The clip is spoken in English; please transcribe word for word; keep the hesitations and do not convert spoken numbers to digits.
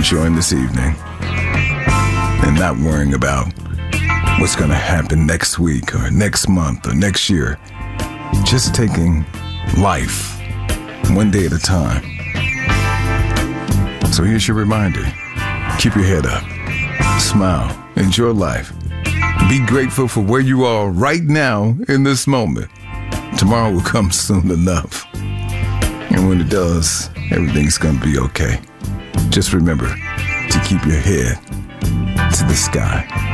enjoying this evening and not worrying about what's going to happen next week or next month or next year. Just taking life one day at a time. So here's your reminder. Keep your head up. Smile. Enjoy life. Be grateful for where you are right now in this moment. Tomorrow will come soon enough. And when it does, everything's going to be okay. Just remember to keep your head to the sky.